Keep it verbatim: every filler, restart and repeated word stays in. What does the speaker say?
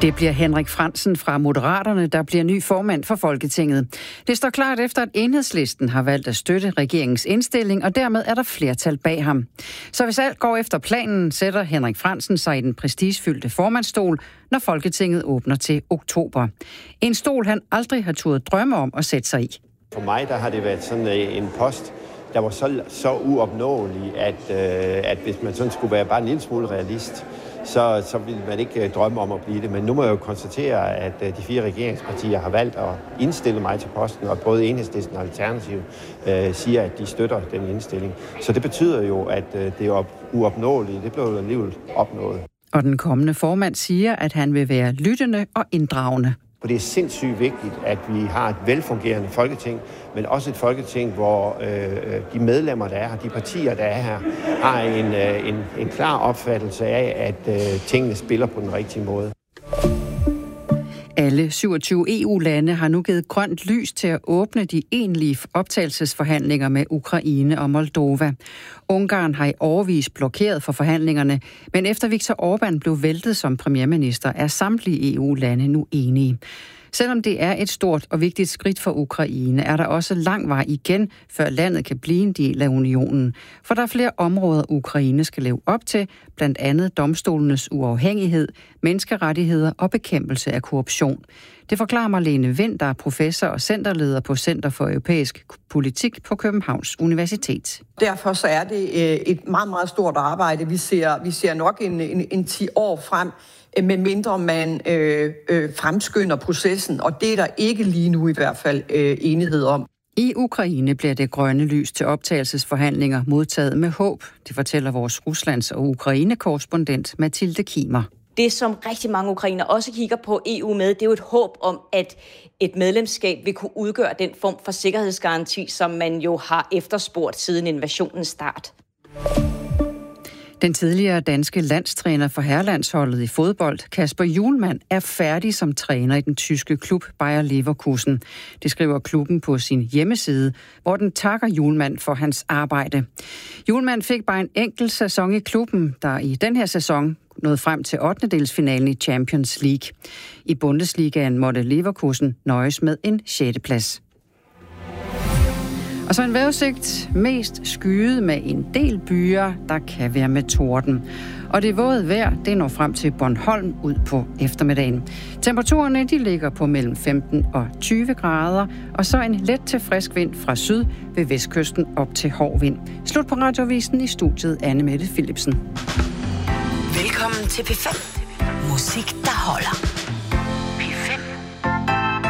Det bliver Henrik Frandsen fra Moderaterne, der bliver ny formand for Folketinget. Det står klart efter, at Enhedslisten har valgt at støtte regeringens indstilling, og dermed er der flertal bag ham. Så hvis alt går efter planen, sætter Henrik Frandsen sig i den prestigefyldte formandsstol, når Folketinget åbner til oktober. En stol, han aldrig har turde drømme om at sætte sig i. For mig der har det været sådan en post, der var så, så uopnåelig, at, øh, at hvis man sådan skulle være bare en lille smule realist, så, så ville man ikke drømme om at blive det. Men nu må jeg jo konstatere, at de fire regeringspartier har valgt at indstille mig til posten, og både Enhedslisten og Alternativ øh, siger, at de støtter den indstilling. Så det betyder jo, at øh, det er uopnåeligt. Det blev jo alligevel opnået. Og den kommende formand siger, at han vil være lyttende og inddragende. For det er sindssygt vigtigt, at vi har et velfungerende Folketing, men også et Folketing, hvor øh, de medlemmer, der er her, de partier, der er her, har en, øh, en, en klar opfattelse af, at øh, tingene spiller på den rigtige måde. Alle syvogtyve E U-lande har nu givet grønt lys til at åbne de egentlige optagelsesforhandlinger med Ukraine og Moldova. Ungarn har i årevis blokeret for forhandlingerne, men efter Viktor Orbán blev væltet som premierminister, er samtlige E U-lande nu enige. Selvom det er et stort og vigtigt skridt for Ukraine, er der også lang vej igen, før landet kan blive en del af unionen. For der er flere områder, Ukraine skal leve op til, blandt andet domstolenes uafhængighed, menneskerettigheder og bekæmpelse af korruption. Det forklarer Marlene Vind, der er professor og centerleder på Center for Europæisk Politik på Københavns Universitet. Derfor så er det et meget, meget stort arbejde. Vi ser, vi ser nok en, en, en ti år frem, med mindre man øh, øh, fremskynder processen, og det er der ikke lige nu i hvert fald øh, enighed om. I Ukraine bliver det grønne lys til optagelsesforhandlinger modtaget med håb. Det fortæller vores Ruslands- og Ukraine-korrespondent Mathilde Kimer. Det, som rigtig mange ukrainer også kigger på E U med, det er jo et håb om, at et medlemskab vil kunne udgøre den form for sikkerhedsgaranti, som man jo har efterspurgt siden invasionens start. Den tidligere danske landstræner for herrelandsholdet i fodbold, Kasper Hjulmand, er færdig som træner i den tyske klub Bayer Leverkusen. Det skriver klubben på sin hjemmeside, hvor den takker Hjulmand for hans arbejde. Hjulmand fik bare en enkelt sæson i klubben, der i den her sæson nåede frem til ottendedelsfinalen i Champions League. I Bundesligaen måtte Leverkusen nøjes med en sjette plads. Og så en vejrudsigt, mest skyet med en del byer, der kan være med torden. Og det våde vejr, det når frem til Bornholm ud på eftermiddagen. Temperaturerne, de ligger på mellem femten og tyve grader, og så en let til frisk vind fra syd ved vestkysten op til hård vind. Slut på Radioavisen, i studiet Anne Mette Philipsen. Velkommen til P fem. Musik, der holder.